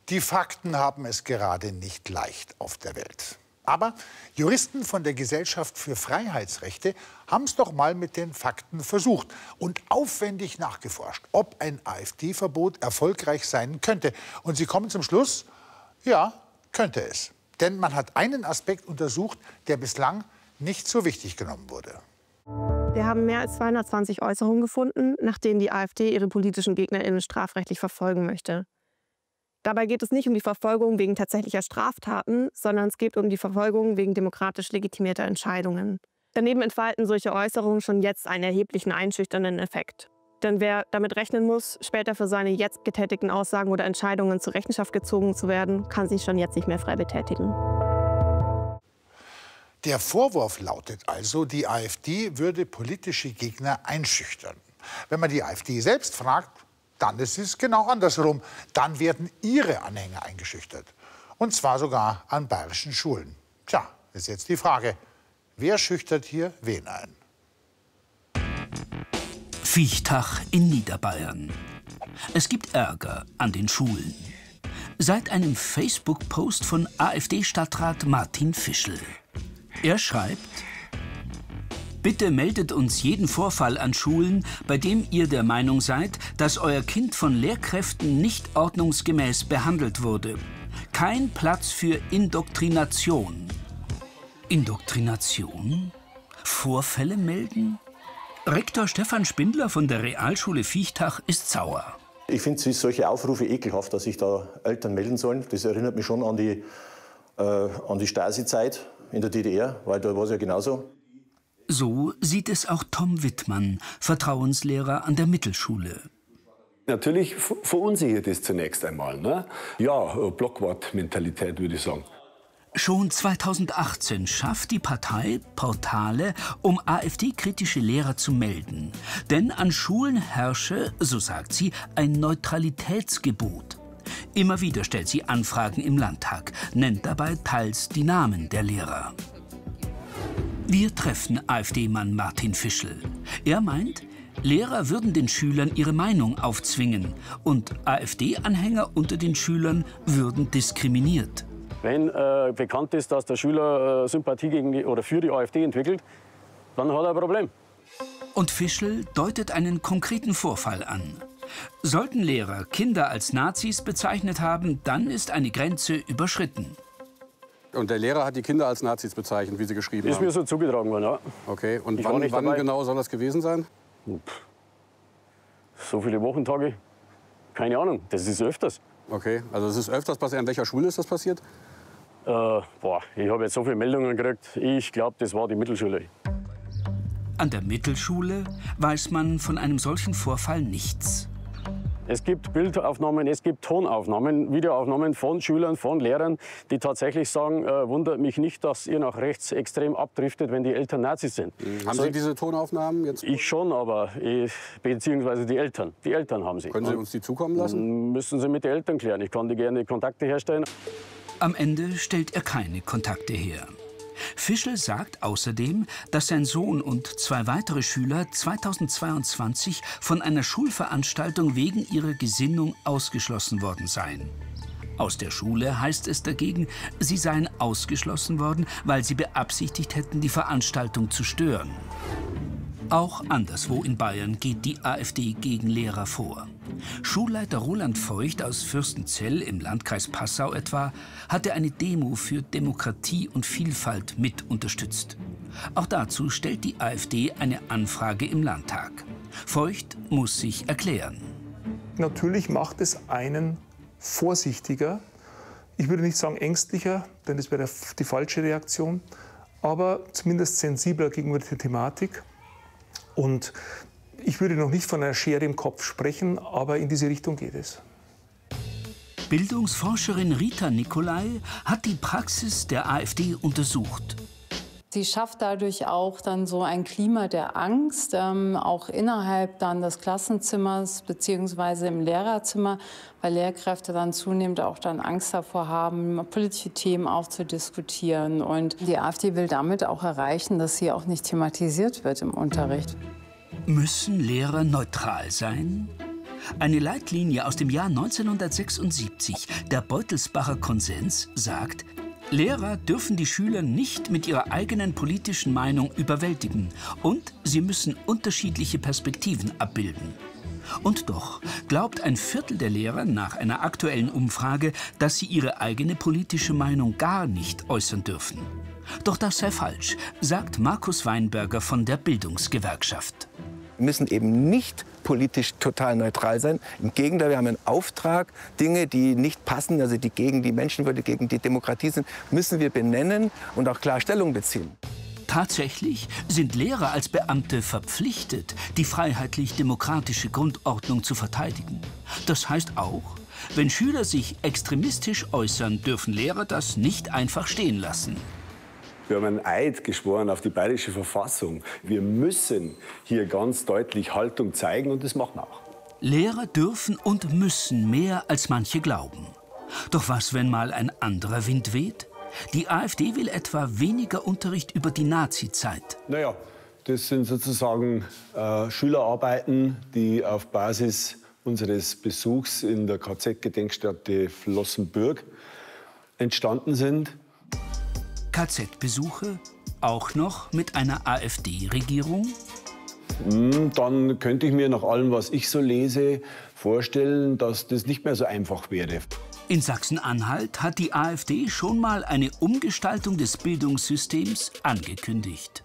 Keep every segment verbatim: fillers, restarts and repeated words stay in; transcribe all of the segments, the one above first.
Die Fakten haben es gerade nicht leicht auf der Welt. Aber Juristen von der Gesellschaft für Freiheitsrechte haben es doch mal mit den Fakten versucht und aufwendig nachgeforscht, ob ein AfD-Verbot erfolgreich sein könnte. Und sie kommen zum Schluss, ja, könnte es. Denn man hat einen Aspekt untersucht, der bislang nicht so wichtig genommen wurde. Wir haben mehr als zweihundertzwanzig Äußerungen gefunden, nach denen die AfD ihre politischen GegnerInnen strafrechtlich verfolgen möchte. Dabei geht es nicht um die Verfolgung wegen tatsächlicher Straftaten, sondern es geht um die Verfolgung wegen demokratisch legitimierter Entscheidungen. Daneben entfalten solche Äußerungen schon jetzt einen erheblichen einschüchternden Effekt. Denn wer damit rechnen muss, später für seine jetzt getätigten Aussagen oder Entscheidungen zur Rechenschaft gezogen zu werden, kann sich schon jetzt nicht mehr frei betätigen. Der Vorwurf lautet also, die AfD würde politische Gegner einschüchtern. Wenn man die AfD selbst fragt, dann ist es genau andersrum. Dann werden ihre Anhänger eingeschüchtert. Und zwar sogar an bayerischen Schulen. Tja, ist jetzt die Frage, wer schüchtert hier wen ein? Viechtach in Niederbayern. Es gibt Ärger an den Schulen. Seit einem Facebook-Post von AfD-Stadtrat Martin Fischl. Er schreibt: Bitte meldet uns jeden Vorfall an Schulen, bei dem ihr der Meinung seid, dass euer Kind von Lehrkräften nicht ordnungsgemäß behandelt wurde. Kein Platz für Indoktrination. Indoktrination? Vorfälle melden? Rektor Stefan Spindler von der Realschule Viechtach ist sauer. Ich finde solche Aufrufe ekelhaft, dass sich da Eltern melden sollen. Das erinnert mich schon an die, äh, an die Stasi-Zeit in der D D R, weil da war es ja genauso. So sieht es auch Tom Wittmann, Vertrauenslehrer an der Mittelschule. Natürlich verunsichert es zunächst einmal. Ne? Ja, Blockwortmentalität würde ich sagen. Schon zweitausendachtzehn schafft die Partei Portale, um AfD-kritische Lehrer zu melden. Denn an Schulen herrsche, so sagt sie, ein Neutralitätsgebot. Immer wieder stellt sie Anfragen im Landtag, nennt dabei teils die Namen der Lehrer. Wir treffen AfD-Mann Martin Fischl. Er meint, Lehrer würden den Schülern ihre Meinung aufzwingen und AfD-Anhänger unter den Schülern würden diskriminiert. Wenn äh, bekannt ist, dass der Schüler äh, Sympathie gegen die, oder für die AfD entwickelt, dann hat er ein Problem. Und Fischl deutet einen konkreten Vorfall an. Sollten Lehrer Kinder als Nazis bezeichnet haben, dann ist eine Grenze überschritten. Und der Lehrer hat die Kinder als Nazis bezeichnet, wie Sie geschrieben ist haben? Ist mir so zugetragen worden, ja. Okay, und wann, wann genau soll das gewesen sein? So viele Wochentage? Keine Ahnung, das ist öfters. Okay, also es ist öfters passiert. An welcher Schule ist das passiert? Äh, boah, ich habe jetzt so viele Meldungen gekriegt. Ich glaube, das war die Mittelschule. An der Mittelschule weiß man von einem solchen Vorfall nichts. Es gibt Bildaufnahmen, es gibt Tonaufnahmen, Videoaufnahmen von Schülern, von Lehrern, die tatsächlich sagen, äh, wundert mich nicht, dass ihr nach rechts extrem abdriftet, wenn die Eltern Nazis sind. Mhm. Haben so, Sie diese Tonaufnahmen jetzt? Ich schon, aber ich, beziehungsweise die Eltern. Die Eltern haben sie. Können Sie uns die zukommen lassen? Müssen Sie mit den Eltern klären. Ich kann die gerne Kontakte herstellen. Am Ende stellt er keine Kontakte her. Fischl sagt außerdem, dass sein Sohn und zwei weitere Schüler zweitausendzweiundzwanzig von einer Schulveranstaltung wegen ihrer Gesinnung ausgeschlossen worden seien. Aus der Schule heißt es dagegen, sie seien ausgeschlossen worden, weil sie beabsichtigt hätten, die Veranstaltung zu stören. Auch anderswo in Bayern geht die AfD gegen Lehrer vor. Schulleiter Roland Feucht aus Fürstenzell im Landkreis Passau etwa hatte eine Demo für Demokratie und Vielfalt mit unterstützt. Auch dazu stellt die AfD eine Anfrage im Landtag. Feucht muss sich erklären. Natürlich macht es einen vorsichtiger, ich würde nicht sagen ängstlicher, denn das wäre die falsche Reaktion, aber zumindest sensibler gegenüber der Thematik. Und ich würde noch nicht von einer Schere im Kopf sprechen, aber in diese Richtung geht es. Bildungsforscherin Rita Nicolai hat die Praxis der AfD untersucht. Sie schafft dadurch auch dann so ein Klima der Angst, ähm, auch innerhalb dann des Klassenzimmers beziehungsweise im Lehrerzimmer, weil Lehrkräfte dann zunehmend auch dann Angst davor haben, politische Themen auch zu diskutieren. Und die AfD will damit auch erreichen, dass sie auch nicht thematisiert wird im Unterricht. Müssen Lehrer neutral sein? Eine Leitlinie aus dem Jahr neunzehnhundertsechsundsiebzig, der Beutelsbacher Konsens, sagt, Lehrer dürfen die Schüler nicht mit ihrer eigenen politischen Meinung überwältigen und sie müssen unterschiedliche Perspektiven abbilden. Und doch glaubt ein Viertel der Lehrer nach einer aktuellen Umfrage, dass sie ihre eigene politische Meinung gar nicht äußern dürfen. Doch das sei falsch, sagt Markus Weinberger von der Bildungsgewerkschaft. Wir müssen eben nicht politisch total neutral sein. Im Gegenteil, wir haben einen Auftrag, Dinge, die nicht passen, also die gegen die Menschenwürde, gegen die Demokratie sind, müssen wir benennen und auch klar Stellung beziehen. Tatsächlich sind Lehrer als Beamte verpflichtet, die freiheitlich-demokratische Grundordnung zu verteidigen. Das heißt auch, wenn Schüler sich extremistisch äußern, dürfen Lehrer das nicht einfach stehen lassen. Wir haben einen Eid geschworen auf die bayerische Verfassung. Wir müssen hier ganz deutlich Haltung zeigen und das machen wir auch. Lehrer dürfen und müssen mehr, als manche glauben. Doch was, wenn mal ein anderer Wind weht? Die AfD will etwa weniger Unterricht über die Nazizeit. Naja, das sind sozusagen äh, Schülerarbeiten, die auf Basis unseres Besuchs in der K Z-Gedenkstätte Flossenbürg entstanden sind. K Z-Besuche auch noch mit einer AfD-Regierung? Dann könnte ich mir nach allem, was ich so lese, vorstellen, dass das nicht mehr so einfach wäre. In Sachsen-Anhalt hat die AfD schon mal eine Umgestaltung des Bildungssystems angekündigt.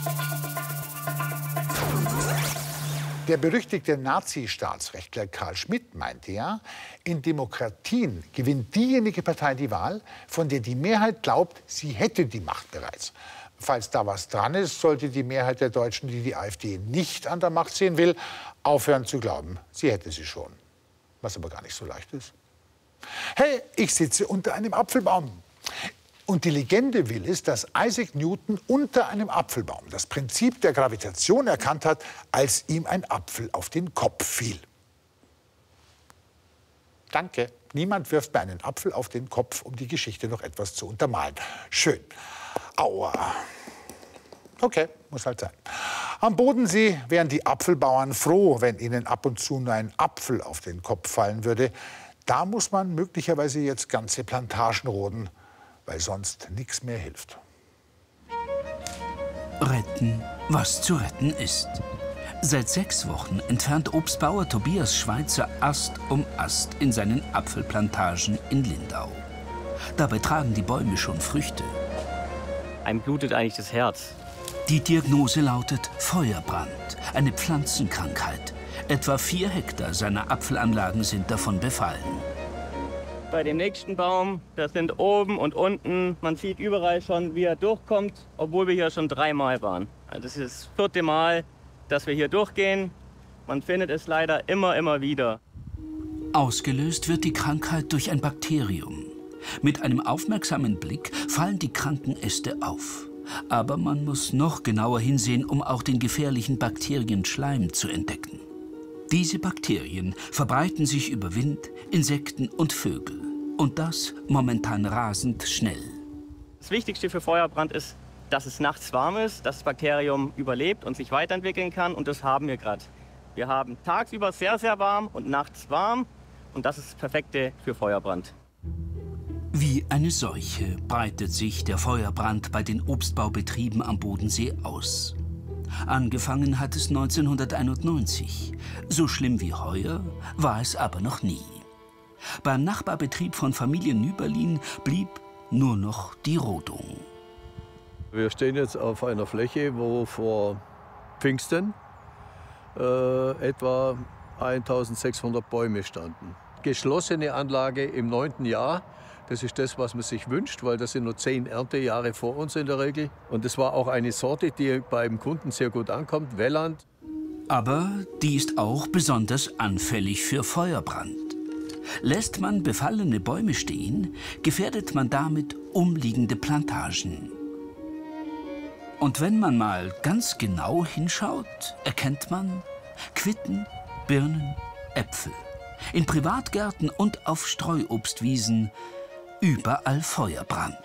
Der berüchtigte Nazi-Staatsrechtler Karl Schmitt meinte ja, in Demokratien gewinnt diejenige Partei die Wahl, von der die Mehrheit glaubt, sie hätte die Macht bereits. Falls da was dran ist, sollte die Mehrheit der Deutschen, die die AfD nicht an der Macht sehen will, aufhören zu glauben, sie hätte sie schon. Was aber gar nicht so leicht ist. Hey, ich sitze unter einem Apfelbaum. Und die Legende will es, dass Isaac Newton unter einem Apfelbaum das Prinzip der Gravitation erkannt hat, als ihm ein Apfel auf den Kopf fiel. Danke. Niemand wirft mir einen Apfel auf den Kopf, um die Geschichte noch etwas zu untermalen. Schön. Aua. Okay, muss halt sein. Am Bodensee wären die Apfelbauern froh, wenn ihnen ab und zu nur ein Apfel auf den Kopf fallen würde. Da muss man möglicherweise jetzt ganze Plantagen roden, weil sonst nichts mehr hilft. Retten, was zu retten ist. Seit sechs Wochen entfernt Obstbauer Tobias Schweizer Ast um Ast in seinen Apfelplantagen in Lindau. Dabei tragen die Bäume schon Früchte. Einem blutet eigentlich das Herz. Die Diagnose lautet Feuerbrand, eine Pflanzenkrankheit. Etwa vier Hektar seiner Apfelanlagen sind davon befallen. Bei dem nächsten Baum, das sind oben und unten, man sieht überall schon, wie er durchkommt, obwohl wir hier schon dreimal waren. Also das ist das vierte Mal, dass wir hier durchgehen. Man findet es leider immer, immer wieder. Ausgelöst wird die Krankheit durch ein Bakterium. Mit einem aufmerksamen Blick fallen die kranken Äste auf. Aber man muss noch genauer hinsehen, um auch den gefährlichen Bakterienschleim zu entdecken. Diese Bakterien verbreiten sich über Wind, Insekten und Vögel. Und das momentan rasend schnell. Das Wichtigste für Feuerbrand ist, dass es nachts warm ist, dass das Bakterium überlebt und sich weiterentwickeln kann. Und das haben wir gerade. Wir haben tagsüber sehr, sehr warm und nachts warm. Und das ist das Perfekte für Feuerbrand. Wie eine Seuche breitet sich der Feuerbrand bei den Obstbaubetrieben am Bodensee aus. Angefangen hat es neunzehnhunderteinundneunzig. So schlimm wie heuer war es aber noch nie. Beim Nachbarbetrieb von Familie Nüberlin blieb nur noch die Rodung. Wir stehen jetzt auf einer Fläche, wo vor Pfingsten äh, etwa eintausendsechshundert Bäume standen. Geschlossene Anlage im neunten Jahr. Das ist das, was man sich wünscht, weil das sind nur zehn Erntejahre vor uns in der Regel. Und das war auch eine Sorte, die beim Kunden sehr gut ankommt, Welland. Aber die ist auch besonders anfällig für Feuerbrand. Lässt man befallene Bäume stehen, gefährdet man damit umliegende Plantagen. Und wenn man mal ganz genau hinschaut, erkennt man Quitten, Birnen, Äpfel. In Privatgärten und auf Streuobstwiesen überall Feuerbrand.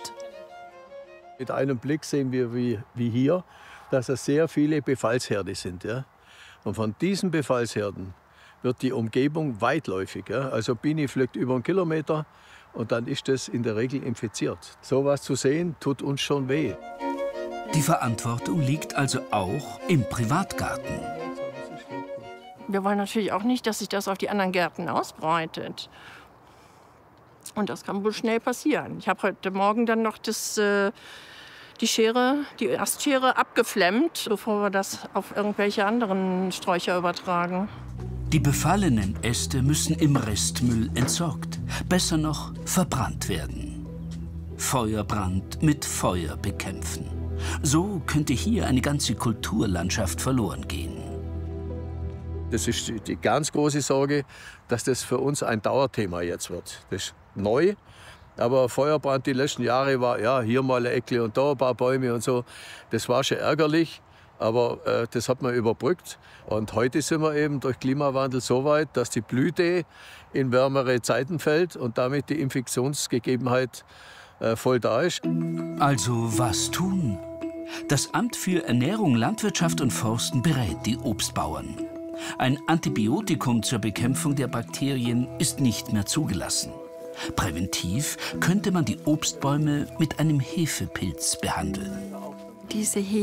Mit einem Blick sehen wir, wie, wie hier, dass es sehr viele Befallsherde sind. Ja? Und von diesen Befallsherden wird die Umgebung weitläufig. Ja? Also Biene fliegt über einen Kilometer und dann ist das in der Regel infiziert. So was zu sehen, tut uns schon weh. Die Verantwortung liegt also auch im Privatgarten. Wir wollen natürlich auch nicht, dass sich das auf die anderen Gärten ausbreitet. Und das kann wohl schnell passieren. Ich habe heute Morgen dann noch das, äh, die Schere, die Astschere abgeflemmt, bevor wir das auf irgendwelche anderen Sträucher übertragen. Die befallenen Äste müssen im Restmüll entsorgt, besser noch verbrannt werden. Feuerbrand mit Feuer bekämpfen. So könnte hier eine ganze Kulturlandschaft verloren gehen. Das ist die ganz große Sorge, dass das für uns ein Dauerthema jetzt wird. Das ist neu, aber Feuerbrand die letzten Jahre war, ja, hier mal eine Ecke und da ein paar Bäume und so. Das war schon ärgerlich, aber äh, das hat man überbrückt. Und heute sind wir eben durch Klimawandel so weit, dass die Blüte in wärmere Zeiten fällt und damit die Infektionsgegebenheit äh, voll da ist. Also was tun? Das Amt für Ernährung, Landwirtschaft und Forsten berät die Obstbauern. Ein Antibiotikum zur Bekämpfung der Bakterien ist nicht mehr zugelassen. Präventiv könnte man die Obstbäume mit einem Hefepilz behandeln. Diese